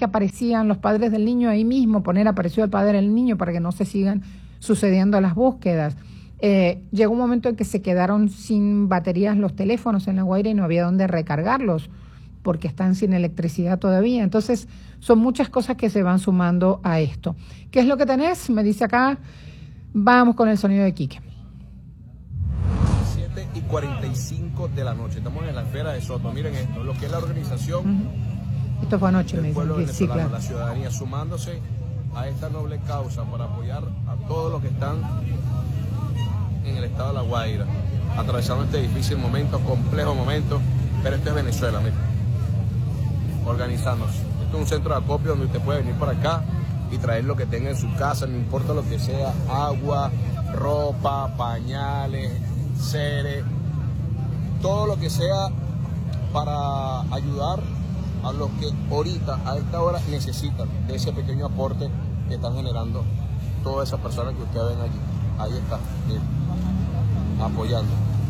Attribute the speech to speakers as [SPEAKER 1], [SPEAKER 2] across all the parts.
[SPEAKER 1] que aparecían los padres del niño ahí mismo, poner apareció el padre del niño para que no se sigan sucediendo las búsquedas. Llegó un momento en que se quedaron sin baterías los teléfonos en La Guaira y no había dónde recargarlos porque están sin electricidad todavía. Entonces, son muchas cosas que se van sumando a esto. ¿Qué es lo que tenés? Me dice acá, vamos con el sonido de Quique.
[SPEAKER 2] 7:45 de la noche, estamos en la esfera de Soto. Miren esto, lo que es la organización.
[SPEAKER 1] Esto fue anoche,
[SPEAKER 2] del pueblo venezolano,
[SPEAKER 1] sí, claro.
[SPEAKER 2] La ciudadanía sumándose a esta noble causa para apoyar a todos los que están en el estado de La Guaira, atravesando este difícil momento, complejo momento, pero esto es Venezuela, miren. Organizándose. Esto es un centro de acopio donde usted puede venir por acá y traer lo que tenga en su casa, no importa lo que sea, agua, ropa, pañales, seres, todo lo que sea para ayudar a los que ahorita, a esta hora, necesitan de ese pequeño aporte que están generando todas esas personas que ustedes ven allí. Ahí está, miren, apoyando.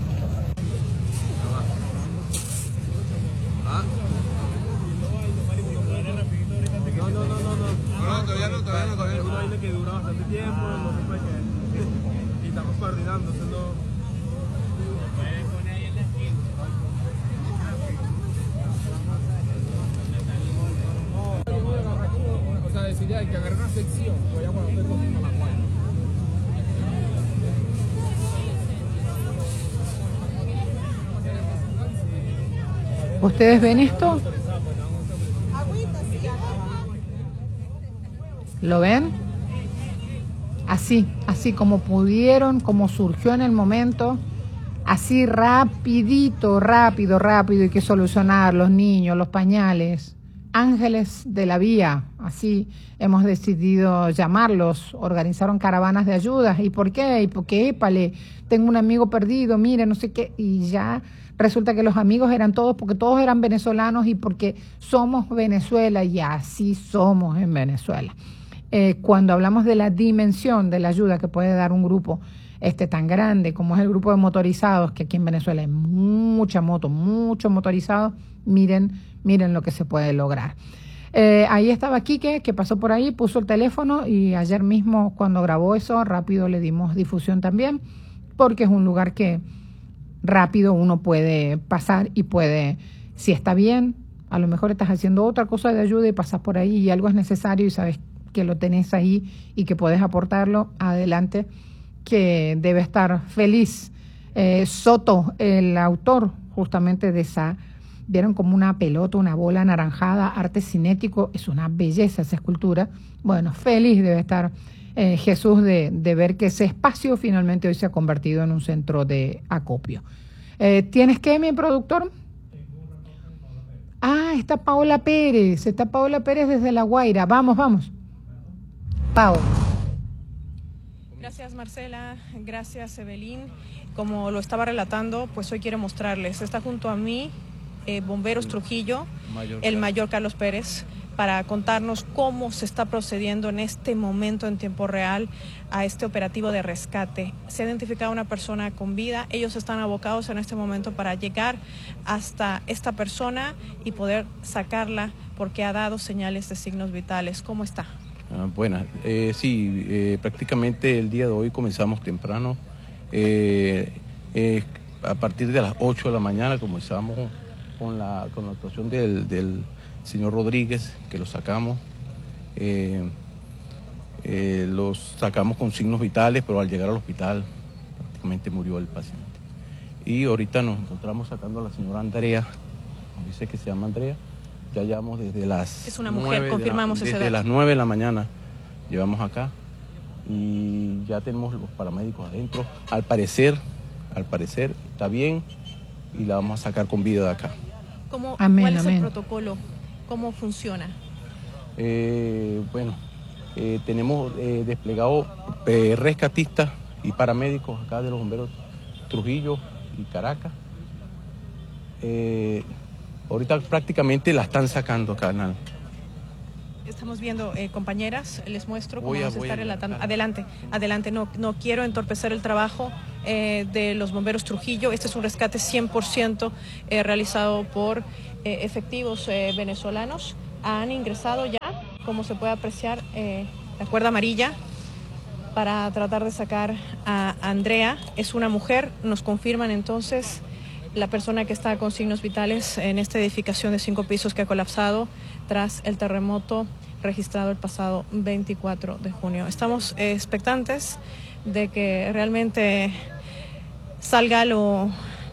[SPEAKER 2] ¿Ah? No, todavía no.
[SPEAKER 3] Una vaina que dura bastante tiempo, no se puede que... Y estamos coordinando, haciendo... O sea, decir ya que agarrar una sección, vayamos a hacer cosas con La Guaira.
[SPEAKER 1] ¿Ustedes ven esto? ¿Lo ven? Así como pudieron, como surgió en el momento, así rápido, hay que solucionar los niños, los pañales, ángeles de la vía, así hemos decidido llamarlos, organizaron caravanas de ayuda. ¿Y por qué? Y porque, épale, tengo un amigo perdido, mire, no sé qué, y ya resulta que los amigos eran todos, porque todos eran venezolanos y porque somos Venezuela y así somos en Venezuela. Cuando hablamos de la dimensión de la ayuda que puede dar un grupo tan grande como es el grupo de motorizados, que aquí en Venezuela hay mucha moto, mucho motorizado, miren lo que se puede lograr. Ahí estaba Quique, que pasó por ahí, puso el teléfono y ayer mismo cuando grabó eso, rápido le dimos difusión también, porque es un lugar que rápido uno puede pasar y puede, si está bien, a lo mejor estás haciendo otra cosa de ayuda y pasas por ahí y algo es necesario y sabes que lo tenés ahí y que puedes aportarlo, adelante, que debe estar feliz. Soto, el autor justamente de esa, vieron como una pelota, una bola anaranjada, arte cinético, es una belleza esa escultura. Bueno, feliz debe estar Jesús de ver que ese espacio finalmente hoy se ha convertido en un centro de acopio. ¿Tienes qué, mi productor? Ah, está Paola Pérez desde La Guaira. Vamos. Pau.
[SPEAKER 4] Gracias, Marcela, gracias, Evelyn. Como lo estaba relatando, pues hoy quiero mostrarles, está junto a mí Bomberos Trujillo, el mayor Carlos Pérez, para contarnos cómo se está procediendo en este momento en tiempo real a este operativo de rescate. Se ha identificado una persona con vida, ellos están abocados en este momento para llegar hasta esta persona y poder sacarla porque ha dado señales de signos vitales. ¿Cómo está?
[SPEAKER 5] Buenas, prácticamente el día de hoy comenzamos temprano, a partir de las 8 de la mañana comenzamos con la actuación del señor Rodríguez, que lo sacamos, los sacamos con signos vitales, pero al llegar al hospital prácticamente murió el paciente. Y ahorita nos encontramos sacando a la señora Andrea, nos dice que se llama Andrea. Ya llevamos desde las...
[SPEAKER 4] Es una mujer, confirmamos ese dato.
[SPEAKER 5] Desde las 9 de la mañana llevamos acá y ya tenemos los paramédicos adentro. Al parecer está bien y la vamos a sacar con vida de acá.
[SPEAKER 4] ¿Cuál es el protocolo? ¿Cómo funciona?
[SPEAKER 5] Tenemos desplegado rescatistas y paramédicos acá de los bomberos Trujillo y Caracas. Ahorita prácticamente la están sacando acá.
[SPEAKER 4] Estamos viendo, compañeras, les muestro cómo vamos a estar relatando. Adelante, no quiero entorpecer el trabajo de los bomberos Trujillo. Este es un rescate 100% realizado por efectivos venezolanos. Han ingresado ya Como se puede apreciar, la cuerda amarilla para tratar de sacar a Andrea. Es una mujer, nos confirman entonces la persona que está con signos vitales en esta edificación de 5 pisos que ha colapsado tras el terremoto registrado el pasado 24 de junio. Estamos expectantes de que realmente salga lo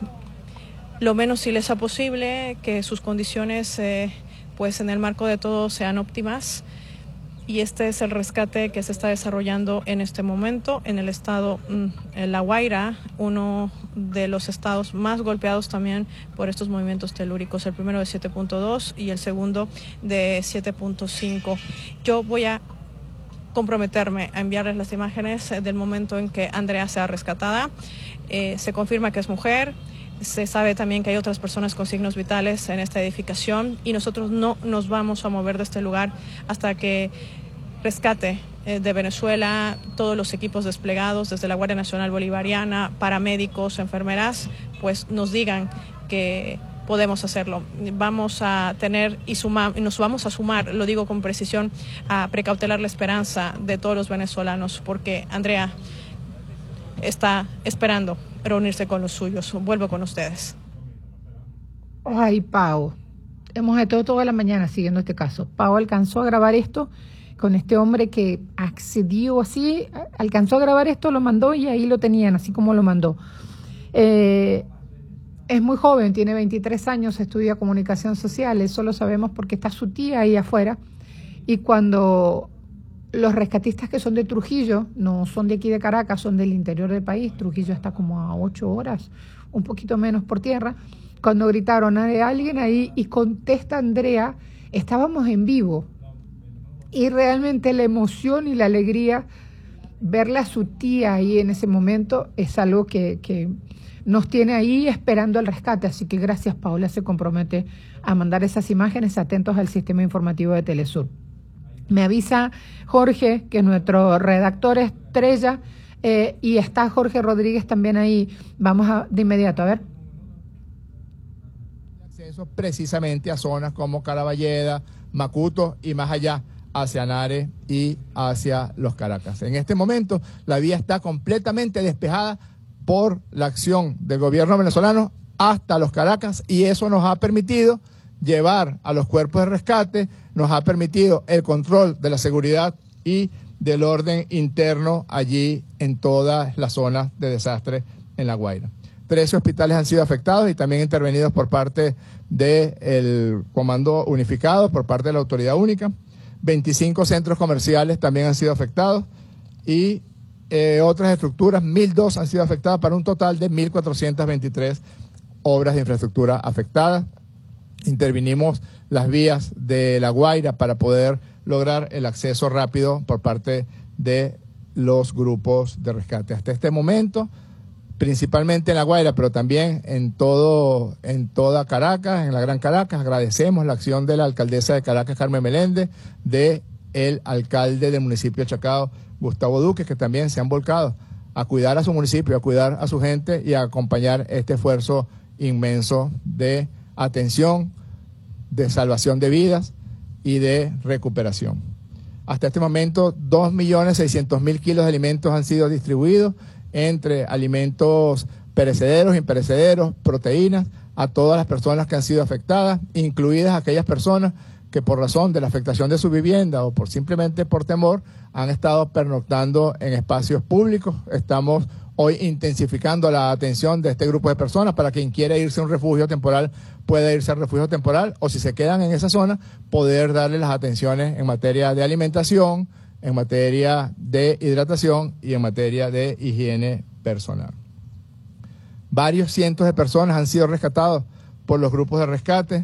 [SPEAKER 4] menos ilesa posible, que sus condiciones pues en el marco de todo sean óptimas. Y este es el rescate que se está desarrollando en este momento en el estado La Guaira, uno de los estados más golpeados también por estos movimientos telúricos, el primero de 7.2 y el segundo de 7.5. Yo voy a comprometerme a enviarles las imágenes del momento en que Andrea sea rescatada. Se confirma que es mujer. Se sabe también que hay otras personas con signos vitales en esta edificación y nosotros no nos vamos a mover de este lugar hasta que rescate de Venezuela, todos los equipos desplegados desde la Guardia Nacional Bolivariana, paramédicos, enfermeras, pues nos digan que podemos hacerlo. Vamos a tener nos vamos a sumar, lo digo con precisión, a precautelar la esperanza de todos los venezolanos, porque Andrea está esperando reunirse con los suyos. Vuelvo con ustedes.
[SPEAKER 1] Ay, Pau, hemos estado toda la mañana siguiendo este caso. Pau alcanzó a grabar esto con este hombre que accedió así, alcanzó a grabar esto, lo mandó y ahí lo tenían, así como lo mandó. Es muy joven, tiene 23 años, estudia comunicación social, eso lo sabemos porque está su tía ahí afuera. Y cuando los rescatistas que son de Trujillo, no son de aquí de Caracas, son del interior del país, Trujillo está como a 8 horas, un poquito menos por tierra, cuando gritaron a alguien ahí y contesta Andrea, estábamos en vivo. Y realmente la emoción y la alegría, verla a su tía ahí en ese momento, es algo que nos tiene ahí esperando el rescate. Así que gracias, Paola se compromete a mandar esas imágenes, atentos al sistema informativo de Telesur. Me avisa Jorge, que es nuestro redactor estrella, y está Jorge Rodríguez también ahí. Vamos de inmediato, a ver.
[SPEAKER 6] Acceso precisamente a zonas como Caraballeda, Macuto y más allá, hacia Nares y hacia los Caracas. En este momento la vía está completamente despejada por la acción del gobierno venezolano hasta los Caracas y eso nos ha permitido llevar a los cuerpos de rescate, nos ha permitido el control de la seguridad y del orden interno allí en todas las zonas de desastre en La Guaira. 13 hospitales han sido afectados y también intervenidos por parte del Comando Unificado, por parte de la Autoridad Única. 25 centros comerciales también han sido afectados y otras estructuras, 1.002 han sido afectadas para un total de 1.423 obras de infraestructura afectadas. Intervinimos las vías de La Guaira para poder lograr el acceso rápido por parte de los grupos de rescate. Hasta este momento, principalmente en La Guaira, pero también en toda Caracas, en la Gran Caracas, agradecemos la acción de la alcaldesa de Caracas, Carmen Meléndez, de el alcalde del municipio de Chacao, Gustavo Duque, que también se han volcado a cuidar a su municipio, a cuidar a su gente y a acompañar este esfuerzo inmenso de atención, de salvación de vidas y de recuperación. Hasta este momento, 2.600.000 kilos de alimentos han sido distribuidos entre alimentos perecederos, imperecederos, proteínas, a todas las personas que han sido afectadas, incluidas aquellas personas que por razón de la afectación de su vivienda o simplemente por temor han estado pernoctando en espacios públicos. Estamos hoy intensificando la atención de este grupo de personas para quien quiera irse a un refugio temporal pueda irse al refugio temporal o si se quedan en esa zona poder darle las atenciones en materia de alimentación, en materia de hidratación y en materia de higiene personal. Varios cientos de personas han sido rescatados por los grupos de rescate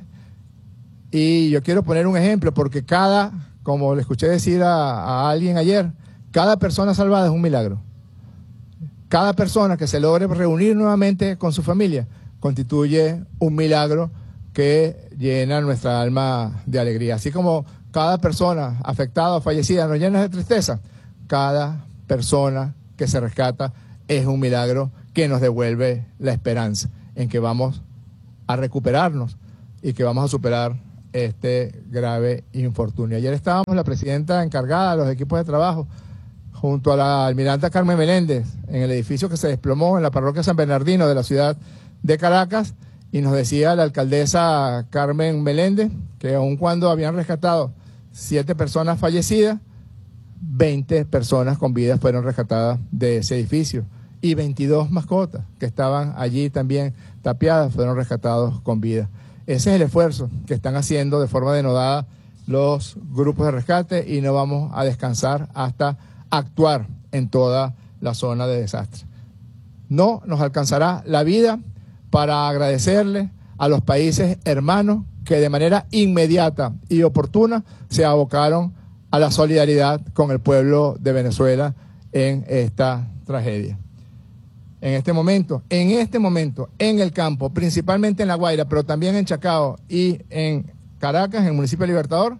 [SPEAKER 6] y yo quiero poner un ejemplo porque como le escuché decir a alguien ayer, cada persona salvada es un milagro. Cada persona que se logre reunir nuevamente con su familia constituye un milagro que llena nuestra alma de alegría. Así como cada persona afectada o fallecida nos llena de tristeza, cada persona que se rescata es un milagro que nos devuelve la esperanza en que vamos a recuperarnos y que vamos a superar este grave infortunio. Ayer estábamos la presidenta encargada de los equipos de trabajo junto a la almiranta Carmen Meléndez en el edificio que se desplomó en la parroquia San Bernardino de la ciudad de Caracas, y nos decía la alcaldesa Carmen Meléndez que aun cuando habían rescatado 7 personas fallecidas, 20 personas con vida fueron rescatadas de ese edificio, y 22 mascotas que estaban allí también tapiadas fueron rescatados con vida. Ese es el esfuerzo que están haciendo de forma denodada los grupos de rescate, y no vamos a descansar hasta actuar en toda la zona de desastre. No nos alcanzará la vida para agradecerle a los países hermanos que de manera inmediata y oportuna se abocaron a la solidaridad con el pueblo de Venezuela en esta tragedia. En este momento, en el campo, principalmente en La Guaira, pero también en Chacao y en Caracas, en el municipio de Libertador,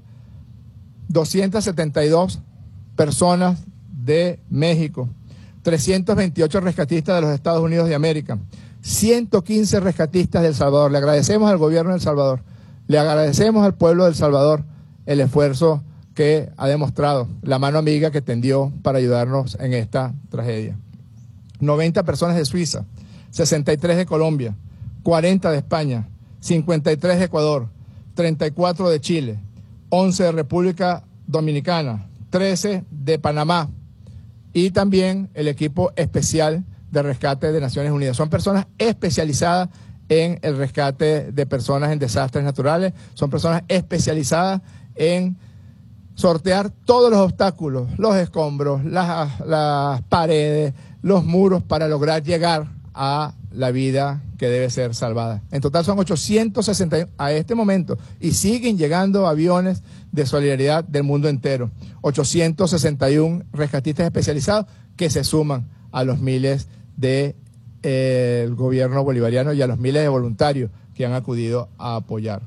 [SPEAKER 6] 272 personas de México, 328 rescatistas de los Estados Unidos de América, 115 rescatistas de El Salvador. Le agradecemos al gobierno de El Salvador, le agradecemos al pueblo de El Salvador el esfuerzo que ha demostrado, la mano amiga que tendió para ayudarnos en esta tragedia. 90 personas de Suiza, 63 de Colombia, 40 de España, 53 de Ecuador, 34 de Chile, 11 de República Dominicana, 13 de Panamá, y también el equipo especial de rescate de Naciones Unidas. Son personas especializadas en el rescate de personas en desastres naturales, son personas especializadas en sortear todos los obstáculos, los escombros, las paredes, los muros, para lograr llegar a la vida que debe ser salvada. En total son 861 a este momento, y siguen llegando aviones de solidaridad del mundo entero. 861 rescatistas especializados que se suman a los miles del gobierno bolivariano y a los miles de voluntarios que han acudido a apoyar.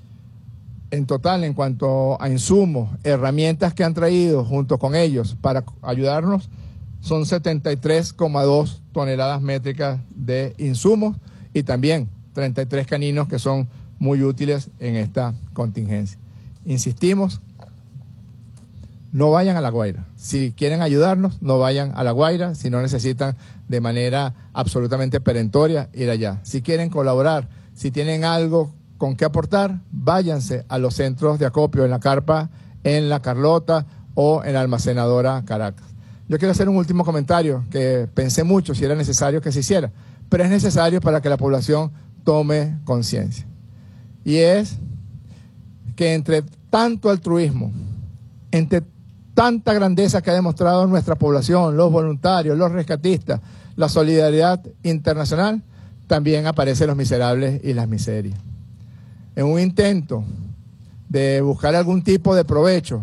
[SPEAKER 6] En total, en cuanto a insumos, herramientas que han traído junto con ellos para ayudarnos, son 73,2 toneladas métricas de insumos, y también 33 caninos que son muy útiles en esta contingencia. Insistimos, no vayan a La Guaira. Si quieren ayudarnos, no vayan a La Guaira. Si no necesitan de manera absolutamente perentoria ir allá. Si quieren colaborar, si tienen algo con qué aportar, váyanse a los centros de acopio en La Carpa, en La Carlota o en la almacenadora Caracas. Yo quiero hacer un último comentario que pensé mucho si era necesario que se hiciera, pero es necesario para que la población tome conciencia. Y es que entre tanto altruismo, entre tanta grandeza que ha demostrado nuestra población, los voluntarios, los rescatistas, la solidaridad internacional, también aparecen los miserables y las miserias. En un intento de buscar algún tipo de provecho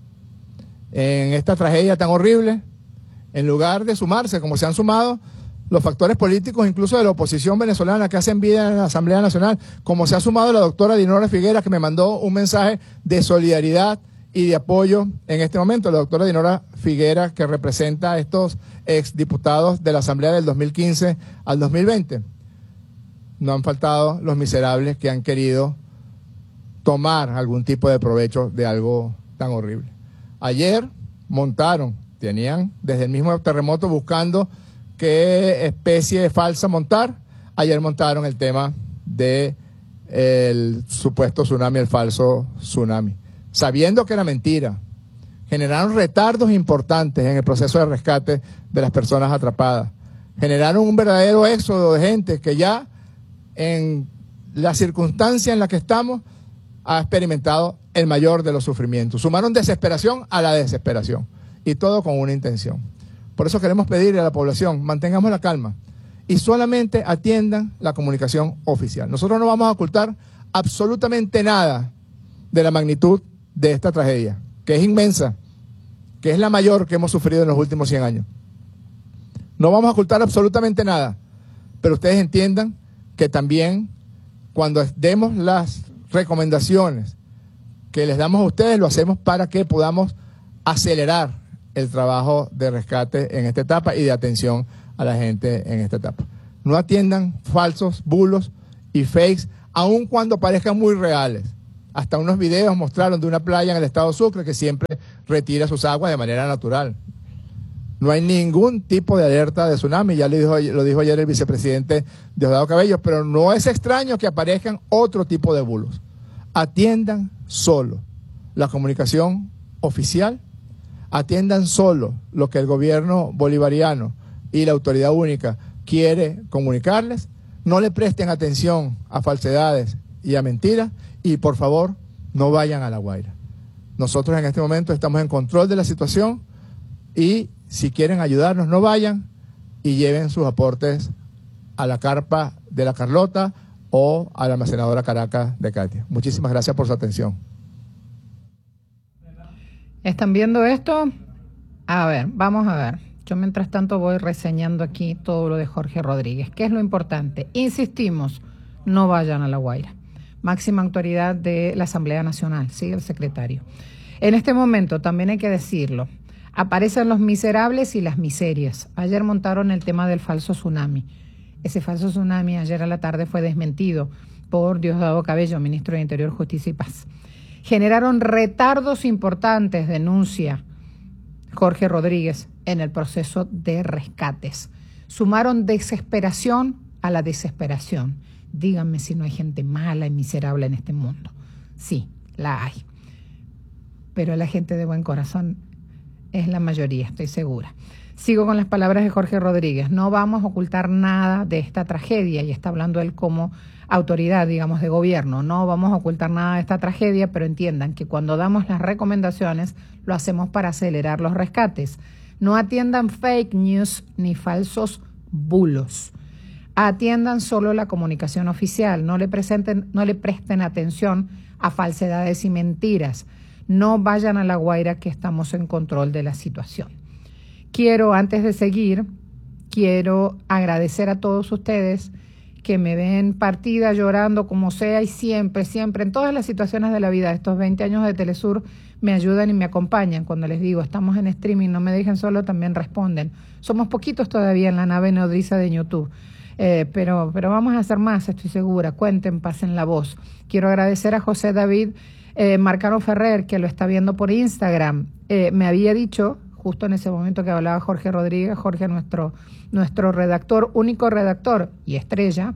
[SPEAKER 6] en esta tragedia tan horrible, en lugar de sumarse, como se han sumado los factores políticos, incluso de la oposición venezolana que hacen vida en la Asamblea Nacional, como se ha sumado la doctora Dinora Figuera, que me mandó un mensaje de solidaridad y de apoyo en este momento. La doctora Dinora Figuera, que representa a estos exdiputados de la Asamblea del 2015 al 2020. No han faltado los miserables que han querido tomar algún tipo de provecho de algo tan horrible. Ayer tenían desde el mismo terremoto buscando qué especie falsa montar. Ayer montaron el tema del supuesto tsunami, el falso tsunami, sabiendo que era mentira. Generaron retardos importantes en el proceso de rescate de las personas atrapadas. Generaron un verdadero éxodo de gente que ya en la circunstancia en la que estamos ha experimentado el mayor de los sufrimientos. Sumaron desesperación a la desesperación, y todo con una intención. Por eso queremos pedirle a la población, mantengamos la calma y solamente atiendan la comunicación oficial. Nosotros no vamos a ocultar absolutamente nada de la magnitud de esta tragedia, que es inmensa, que es la mayor que hemos sufrido en los últimos 100 años. No vamos a ocultar absolutamente nada, pero ustedes entiendan que también cuando demos las recomendaciones que les damos a ustedes, lo hacemos para que podamos acelerar el trabajo de rescate en esta etapa y de atención a la gente en esta etapa. No atiendan falsos bulos y fakes, aun cuando parezcan muy reales. Hasta unos videos mostraron de una playa en el estado Sucre que siempre retira sus aguas de manera natural. No hay ningún tipo de alerta de tsunami, ya lo dijo ayer el vicepresidente Diosdado Cabello, pero no es extraño que aparezcan otro tipo de bulos. Atiendan solo la comunicación oficial, atiendan solo lo que el gobierno bolivariano y la autoridad única quiere comunicarles, no le presten atención a falsedades y a mentiras y por favor no vayan a La Guaira. Nosotros en este momento estamos en control de la situación y si quieren ayudarnos no vayan y lleven sus aportes a la carpa de la Carlota o a la almacenadora Caracas de Katia. Muchísimas gracias por su atención.
[SPEAKER 1] ¿Están viendo esto? A ver, vamos a ver. Yo mientras tanto voy reseñando aquí todo lo de Jorge Rodríguez. ¿Qué es lo importante? Insistimos, no vayan a La Guaira. Máxima autoridad de la Asamblea Nacional, sí, el secretario. En este momento, también hay que decirlo, aparecen los miserables y las miserias. Ayer montaron el tema del falso tsunami. Ese falso tsunami ayer a la tarde fue desmentido por Diosdado Cabello, ministro de Interior, Justicia y Paz. Generaron retardos importantes, denuncia Jorge Rodríguez, en el proceso de rescates. Sumaron desesperación a la desesperación. Díganme si no hay gente mala y miserable en este mundo. Sí, la hay. Pero la gente de buen corazón es la mayoría, estoy segura. Sigo con las palabras de Jorge Rodríguez. No vamos a ocultar nada de esta tragedia, y está hablando él como autoridad, digamos, de gobierno. No vamos a ocultar nada de esta tragedia, pero entiendan que cuando damos las recomendaciones, lo hacemos para acelerar los rescates. No atiendan fake news ni falsos bulos. Atiendan solo la comunicación oficial. No le presten atención a falsedades y mentiras. No vayan a La Guaira, que estamos en control de la situación. Antes de seguir, quiero agradecer a todos ustedes que me ven partida, llorando, como sea, y siempre, en todas las situaciones de la vida. Estos 20 años de Telesur me ayudan y me acompañan. Cuando les digo, estamos en streaming, no me dejen solo, también responden. Somos poquitos todavía en la nave nodriza de YouTube. Pero vamos a hacer más, estoy segura. Cuenten, pasen la voz. Quiero agradecer a José David Marcano Ferrer, que lo está viendo por Instagram. Me había dicho, justo en ese momento que hablaba Jorge Rodríguez, Jorge, nuestro redactor, único redactor y estrella,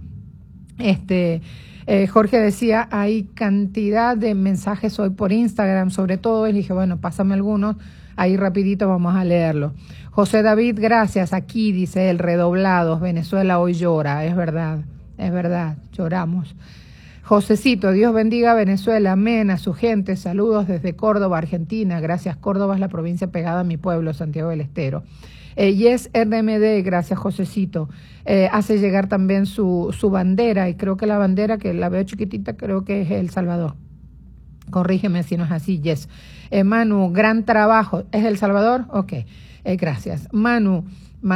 [SPEAKER 1] Jorge decía, hay cantidad de mensajes hoy por Instagram, sobre todo, y dije, bueno, pásame algunos, ahí rapidito vamos a leerlo. José David, gracias, aquí dice él, redoblados, Venezuela hoy llora, es verdad, lloramos. Josecito, Dios bendiga a Venezuela, amén, a su gente, saludos desde Córdoba, Argentina, gracias. Córdoba es la provincia pegada a mi pueblo, Santiago del Estero. Yes RMD, gracias Josecito, hace llegar también su bandera, y creo que la bandera, que la veo chiquitita, creo que es El Salvador. Corrígeme si no es así, Yes. Manu, gran trabajo, ¿es El Salvador? Ok, gracias. Manu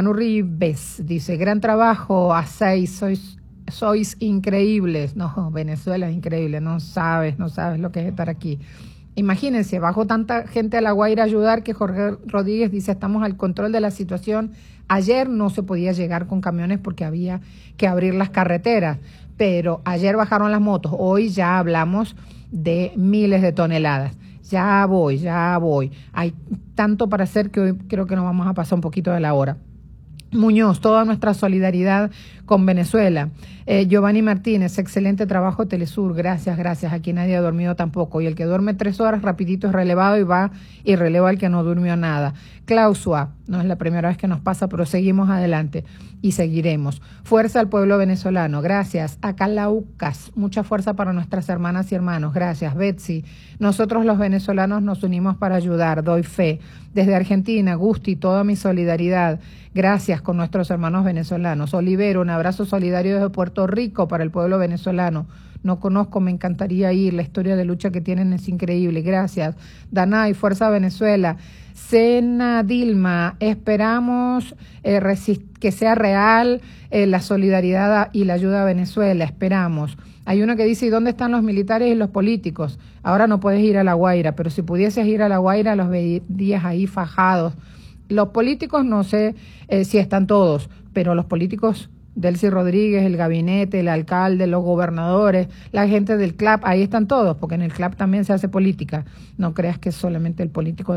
[SPEAKER 1] Rives dice, gran trabajo, a 6, sois increíbles. No, Venezuela es increíble, no sabes lo que es estar aquí. Imagínense, bajó tanta gente a La Guaira a ayudar que Jorge Rodríguez dice, estamos al control de la situación. Ayer no se podía llegar con camiones porque había que abrir las carreteras, pero ayer bajaron las motos, hoy ya hablamos de miles de toneladas. Ya voy. Hay tanto para hacer que hoy creo que nos vamos a pasar un poquito de la hora. Muñoz, toda nuestra solidaridad con Venezuela. Giovanni Martínez, excelente trabajo Telesur, gracias, aquí nadie ha dormido tampoco, y el que duerme 3 horas rapidito es relevado y va y releva al que no durmió nada. Clausua, no es la primera vez que nos pasa, pero seguimos adelante y seguiremos. Fuerza al pueblo venezolano, gracias. Acalaucas, mucha fuerza para nuestras hermanas y hermanos, gracias. Betsy, nosotros los venezolanos nos unimos para ayudar, doy fe. Desde Argentina, Gusti, toda mi solidaridad, gracias con nuestros hermanos venezolanos. Olivero, un abrazo solidario desde Puerto Rico para el pueblo venezolano. No conozco, me encantaría ir, la historia de lucha que tienen es increíble, gracias. Danay, Fuerza Venezuela. Sena Dilma, esperamos que sea real la solidaridad y la ayuda a Venezuela, esperamos. Hay uno que dice, ¿y dónde están los militares y los políticos? Ahora no puedes ir a La Guaira, pero si pudieses ir a La Guaira, los verías ahí fajados. Los políticos no sé si están todos, pero los políticos Delcy Rodríguez, el gabinete, el alcalde, los gobernadores, la gente del CLAP, ahí están todos, porque en el CLAP también se hace política. No creas que es solamente el político